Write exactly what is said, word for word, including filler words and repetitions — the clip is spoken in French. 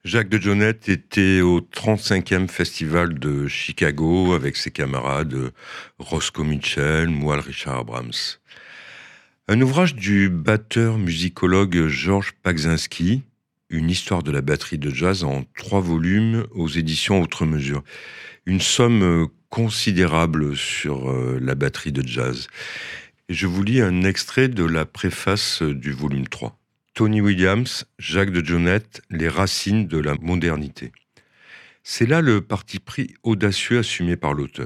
Jacques de Jonette était au trente-cinquième Festival de Chicago avec ses camarades Roscoe Mitchell, Moelle Richard Abrams. Un ouvrage du batteur musicologue Georges Pagzinski, une histoire de la batterie de jazz en trois volumes aux éditions Autre Mesure. Une somme considérable sur la batterie de jazz. Et je vous lis un extrait de la préface du volume trois. Tony Williams, Jacques de Jonette, les racines de la modernité. C'est là le parti pris audacieux assumé par l'auteur.